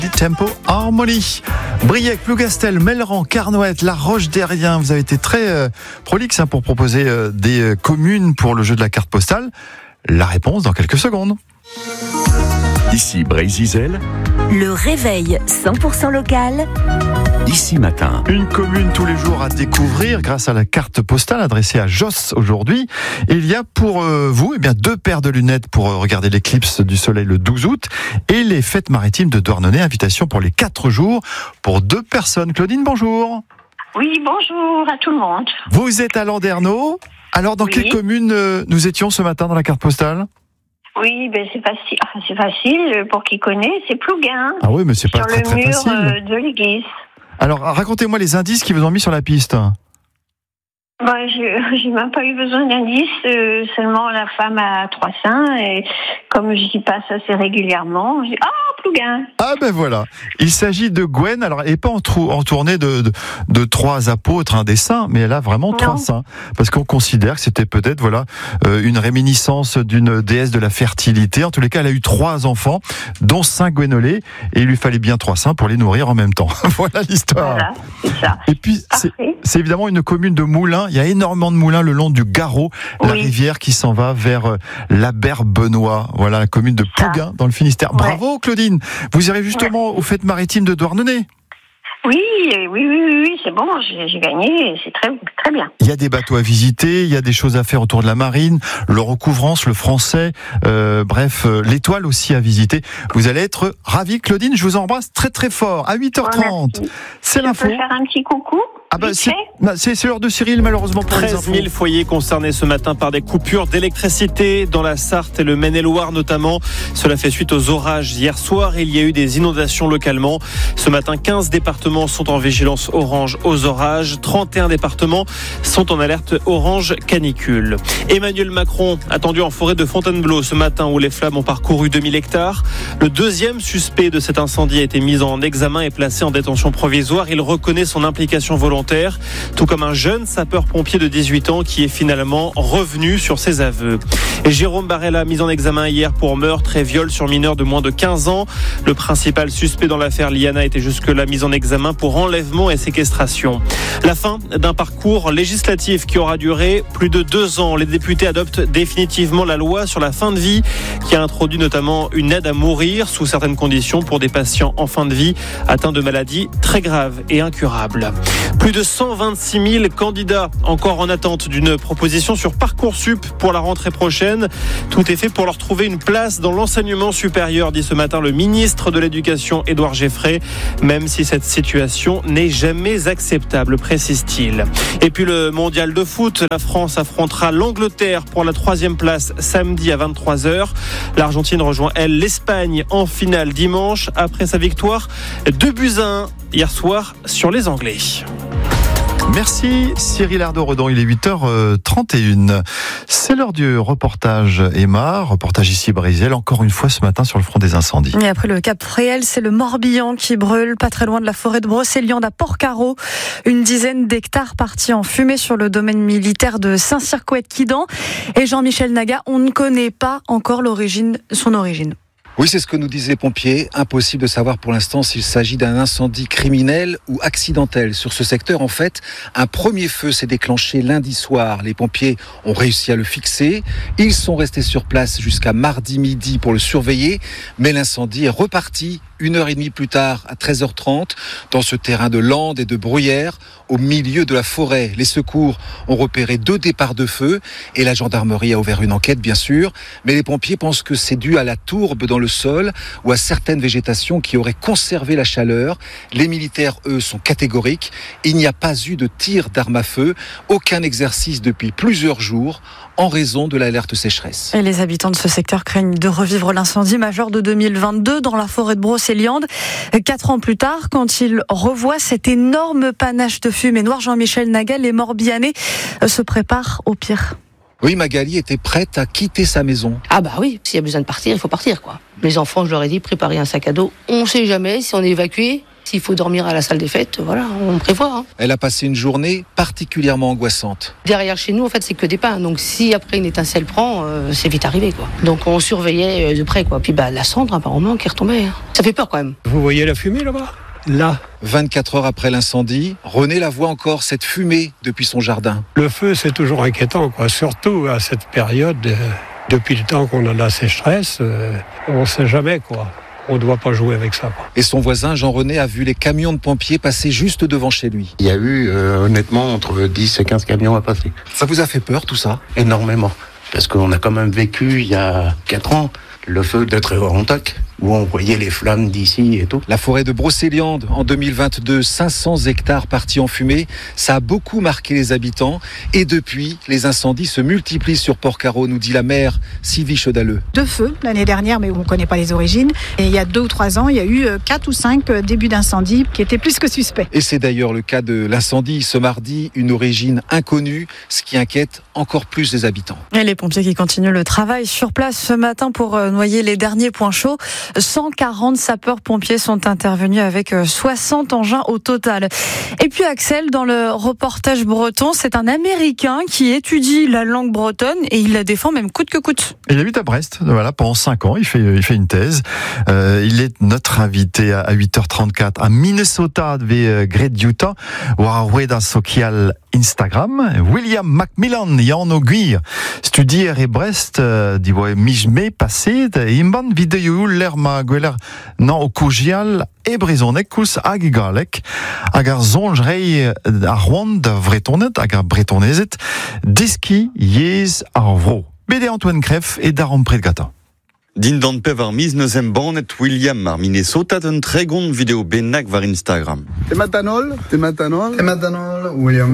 Tempo Harmony. Briec, Plougastel, Melleran, Carnoët, La Roche-Derrien. Vous avez été très prolixe pour proposer des communes pour le jeu de la carte postale. La réponse dans quelques secondes. Ici Brésil. Le réveil 100% local. Ici Matin. Une commune tous les jours à découvrir grâce à la carte postale adressée à Josse aujourd'hui. Et il y a pour vous deux paires de lunettes pour regarder l'éclipse du soleil le 12 août et les fêtes maritimes de Douarnenez. Invitation pour les 4 jours pour 2 personnes. Claudine, bonjour. Oui, bonjour à tout le monde. Vous êtes à Landerneau. Alors, dans quelle commune nous étions ce matin dans la carte postale ? Oui, c'est facile. C'est facile pour qui connaît. C'est Plouguin. Ah oui, mais c'est pas très facile. Sur le mur de l'église. Alors, racontez-moi les indices qui vous ont mis sur la piste. J'ai même pas eu besoin d'indices. Seulement, la femme a 3 seins et comme j'y passe assez régulièrement, j'ai Plouguin. Ah ben voilà. Il s'agit de Gwen. Alors, elle n'est pas entournée de 3 apôtres, des saints, mais elle a vraiment 3 saints. Parce qu'on considère que c'était peut-être une réminiscence d'une déesse de la fertilité. En tous les cas, elle a eu 3 enfants, dont Saint Gwenolé, et il lui fallait bien 3 saints pour les nourrir en même temps. Voilà l'histoire. Voilà, c'est ça. Et puis, c'est évidemment une commune de moulins. Il y a énormément de moulins le long du Garot, la rivière qui s'en va vers la Benoît. Voilà, la commune de Plouguin, dans le Finistère. Bravo, Claudine. Vous irez justement aux fêtes maritimes de Douarnenez. Oui, c'est bon, j'ai gagné, c'est très, très bien. Il y a des bateaux à visiter, il y a des choses à faire autour de la marine, le recouvrance, le français, l'étoile aussi à visiter. Vous allez être ravis, Claudine, je vous embrasse très très fort. À 8h30, c'est l'info. Je peux faire un petit coucou ? C'est l'heure de Cyril, malheureusement, pour 13 000 foyers concernés ce matin par des coupures d'électricité dans la Sarthe et le Maine-et-Loire notamment. Cela fait suite aux orages hier soir. Il y a eu des inondations localement. Ce matin, 15 départements sont en vigilance orange aux orages. 31 départements sont en alerte orange canicule. Emmanuel Macron, attendu en forêt de Fontainebleau ce matin où les flammes ont parcouru 2000 hectares. Le deuxième suspect de cet incendie a été mis en examen et placé en détention provisoire. Il reconnaît son implication volontaire, tout comme un jeune sapeur-pompier de 18 ans qui est finalement revenu sur ses aveux. Et Jérôme Barella, mis en examen hier pour meurtre et viol sur mineur de moins de 15 ans. Le principal suspect dans l'affaire Liana était jusque-là mis en examen pour enlèvement et séquestration. La fin d'un parcours législatif qui aura duré plus de 2 ans. Les députés adoptent définitivement la loi sur la fin de vie qui a introduit notamment une aide à mourir sous certaines conditions pour des patients en fin de vie atteints de maladies très graves et incurables. Plus de 126 000 candidats encore en attente d'une proposition sur Parcoursup pour la rentrée prochaine. Tout est fait pour leur trouver une place dans l'enseignement supérieur, dit ce matin le ministre de l'Éducation, Édouard Geffray, même si cette situation n'est jamais acceptable, précise-t-il. Et puis le mondial de foot, la France affrontera l'Angleterre pour la 3e place samedi à 23h. L'Argentine rejoint, elle, l'Espagne en finale dimanche après sa victoire 2-1 hier soir sur les Anglais. Merci Cyril Ardo-Redon, il est 8h31. C'est l'heure du reportage Emma, reportage ici Brésil, encore une fois ce matin sur le front des incendies. Et après le Cap Fréhel, c'est le Morbihan qui brûle, pas très loin de la forêt de Brocéliande à Port-Carreau. Une dizaine d'hectares partis en fumée sur le domaine militaire de Saint-Cyr-Couët-Quidan. Et Jean-Michel Naga, on ne connaît pas encore son origine. Oui, c'est ce que nous disent les pompiers. Impossible de savoir pour l'instant s'il s'agit d'un incendie criminel ou accidentel. Sur ce secteur, en fait, un premier feu s'est déclenché lundi soir. Les pompiers ont réussi à le fixer. Ils sont restés sur place jusqu'à mardi midi pour le surveiller. Mais l'incendie est reparti 1h30 plus tard, à 13h30, dans ce terrain de landes et de bruyères, au milieu de la forêt. Les secours ont repéré 2 départs de feu et la gendarmerie a ouvert une enquête, bien sûr. Mais les pompiers pensent que c'est dû à la tourbe dans le sol ou à certaines végétations qui auraient conservé la chaleur. Les militaires, eux, sont catégoriques. Il n'y a pas eu de tir d'armes à feu, aucun exercice depuis plusieurs jours en raison de l'alerte sécheresse. Et les habitants de ce secteur craignent de revivre l'incendie majeur de 2022 dans la forêt de Brocéliande. 4 ans plus tard, quand ils revoient cet énorme panache de fumée noire, Jean-Michel Naga, les Morbihanais se préparent au pire. Oui, Magali était prête à quitter sa maison. Ah bah oui, s'il y a besoin de partir, il faut partir, quoi. Les enfants, je leur ai dit, préparez un sac à dos. On ne sait jamais si on est évacué, s'il faut dormir à la salle des fêtes, voilà, on prévoit. Hein. Elle a passé une journée particulièrement angoissante. Derrière chez nous, en fait, c'est que des pins. Donc si après une étincelle prend, c'est vite arrivé, quoi. Donc on surveillait de près, quoi. Puis la cendre, apparemment, qui retombait. Hein. Ça fait peur quand même. Vous voyez la fumée là-bas ? Là. 24 heures après l'incendie, René la voit encore, cette fumée, depuis son jardin. Le feu, c'est toujours inquiétant, quoi. Surtout à cette période, depuis le temps qu'on a la sécheresse, on ne sait jamais, quoi. On ne doit pas jouer avec ça, quoi. Et son voisin, Jean-René, a vu les camions de pompiers passer juste devant chez lui. Il y a eu, honnêtement, entre 10 et 15 camions à passer. Ça vous a fait peur, tout ça ? Énormément. Parce qu'on a quand même vécu, il y a 4 ans, le feu de Trévorontac, où on voyait les flammes d'ici et tout. La forêt de Brocéliande, en 2022, 500 hectares partis en fumée, ça a beaucoup marqué les habitants. Et depuis, les incendies se multiplient sur Port-Carreau, nous dit la maire Sylvie Chedaleux. 2 feux l'année dernière, mais on ne connaît pas les origines. Et il y a 2 ou 3 ans, il y a eu 4 ou 5 débuts d'incendie qui étaient plus que suspects. Et c'est d'ailleurs le cas de l'incendie ce mardi, une origine inconnue, ce qui inquiète encore plus les habitants. Et les pompiers qui continuent le travail sur place ce matin pour noyer les derniers points chauds. 140 sapeurs-pompiers sont intervenus avec 60 engins au total. Et puis Axel, dans le reportage breton, c'est un Américain qui étudie la langue bretonne et il la défend même coûte que coûte. Il habite à Brest, voilà, pendant 5 ans, il fait une thèse. Il est notre invité à 8h34 à Minnesota de Grediuta, Warweda Social Instagram. William Macmillan, Jan O'Guir, studier et Brest, di voie mijme passé, imban vidéo l'erma gweler nan okogial e brezonekus hag galek, hag ar zonjrei a Rouen da vretonet, hag ar bretonezet, deski yez ar vro. Bede Antoine Creff et Daron Predgata. Din d'an pev ar miz neus em banet William ar Minnesota d'un tregont vidéo bennak var Instagram. Te matanol, William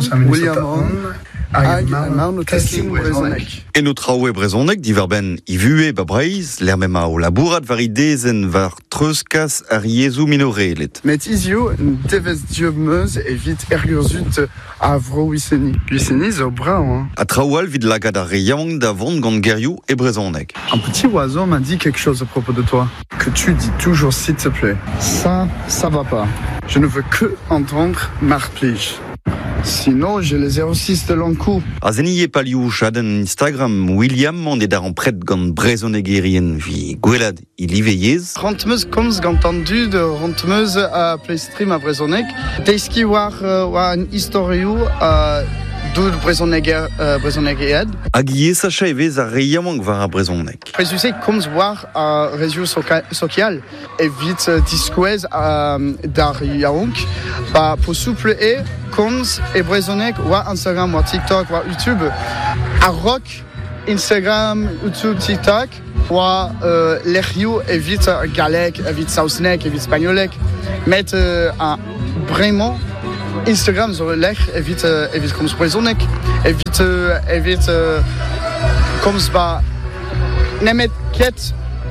hag marno testing brezonek. Et no traoue brezonek divar ben i vue ba breiz, l'er mem o labourat var idezen var treuskas ar yezou minorelet. Met izio devez dieu meuz evit ergurzut a vro wisseni. Wisseni zo brun. A traoual vid lagad ar reyang da vont gant gerioù e brezonek. Un petit oiseau m'a dit quelque chose à propos de toi. Que tu dis toujours s'il te plaît. Ça va pas. Je ne veux que entendre marplige. Sinon, j'ai les 06 de l'encou. A zennie palioù chaden Instagram, William mandet ar an pret gant brezonegerien vi gwelad il iveiez. Rentmeuz komz gantandu de rentmeuz a playstream a brezonek. Deiski war an historiou d'où brezonegead. Hag yez a chaevez ar reyamang var a brezonek. Présusé komz war a réseau social evit diskouez d'ar yaonk. Po souple e komz e brezonek war Instagram, war TikTok, war YouTube. A rock Instagram, YouTube, TikTok. War l'erriou evit galek, evit sausnek, evit spagnolek. Met vraiment Instagram zo l'ech evit komz brezonek. Evit komz ba nemet ket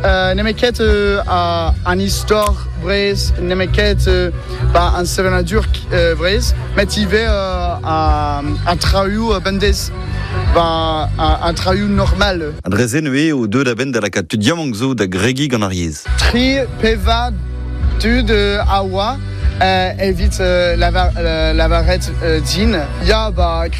an histoire brez, nemet ket an sevenadur brez, met ive a traoù bendez. Un traoù normal. Adrezen ue o deux da ben da la kat tu diamant zo da gregi gant ar yez. Tri peva tud awa evit lavaret din. Ya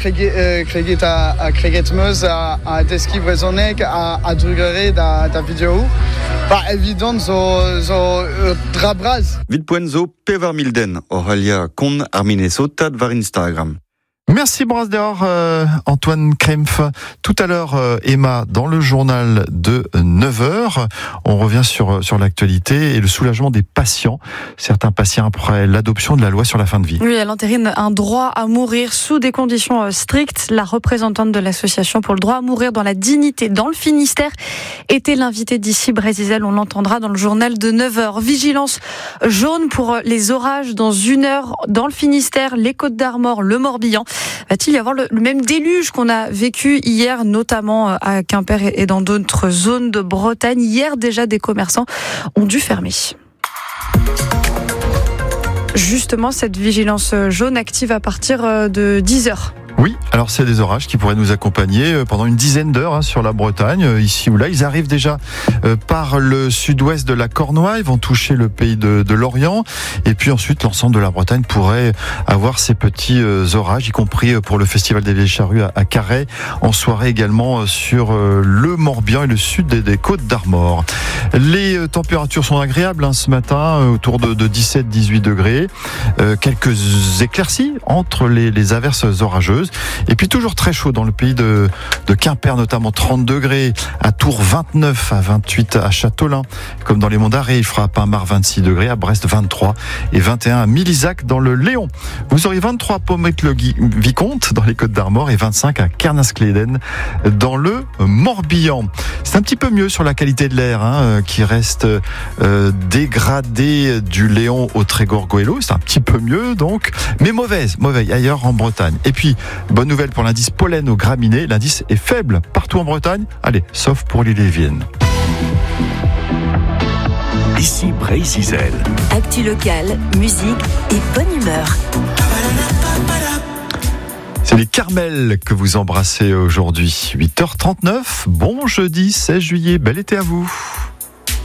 kreget meuz a deski brezonek a drugere da vidéo. Évident zo drabraz. Vid poen zo pevar milden oralia kon ar Minnesota var Instagram. Merci Brasdor, Antoine Krempf. Tout à l'heure, Emma, dans le journal de 9h, on revient sur l'actualité et le soulagement des patients. Certains patients après l'adoption de la loi sur la fin de vie. Oui, elle entérine un droit à mourir sous des conditions strictes. La représentante de l'association pour le droit à mourir dans la dignité dans le Finistère était l'invitée d'ici Brésil. On l'entendra dans le journal de 9h. Vigilance jaune pour les orages dans 1 heure dans le Finistère, les Côtes-d'Armor, le Morbihan. Va-t-il y avoir le même déluge qu'on a vécu hier, notamment à Quimper et dans d'autres zones de Bretagne? Hier, déjà, des commerçants ont dû fermer. Justement, cette vigilance jaune active à partir de 10h. Oui, alors c'est des orages qui pourraient nous accompagner pendant une dizaine d'heures sur la Bretagne, ici ou là. Ils arrivent déjà par le sud-ouest de la Cornouaille, ils vont toucher le pays de Lorient. Et puis ensuite, l'ensemble de la Bretagne pourrait avoir ces petits orages, y compris pour le Festival des Vieilles Charrues à Carhaix, en soirée également sur le Morbihan et le sud des Côtes d'Armor. Les températures sont agréables ce matin, autour de 17-18 degrés. Quelques éclaircies entre les averses orageuses. Et puis toujours très chaud dans le pays de Quimper, notamment 30 degrés, à Tours 29, à 28 à Châteaulin, comme dans les Monts d'Arrée. Il fera à Pinmar 26 degrés, à Brest 23 et 21 à Milizac dans le Léon. Vous aurez 23 à Pommecle-Vicomte dans les Côtes d'Armor et 25 à Kernas-Cléden dans le Morbihan. C'est un petit peu mieux sur la qualité de l'air qui reste dégradée du Léon au Trégor-Goëlo. C'est un petit peu mieux donc, mais mauvaise ailleurs en Bretagne. Et puis, bonne nouvelle pour l'indice pollen aux graminées. L'indice est faible partout en Bretagne. Allez, sauf pour l'Ille-et-Vienne. Ici Brésil. Actu locale, musique et bonne humeur. C'est les Carmels que vous embrassez aujourd'hui. 8h39, bon jeudi 16 juillet, bel été à vous.